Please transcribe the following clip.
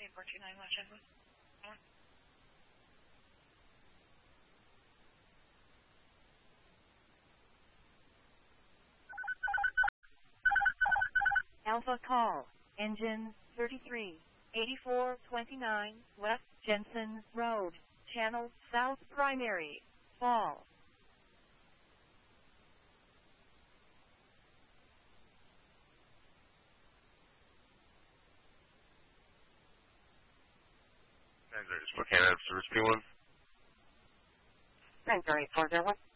429 Los Angeles. Alpha call, engine 33, 8429 West Jensen Road, channel south primary, fall. Spokane, service P1. 93840.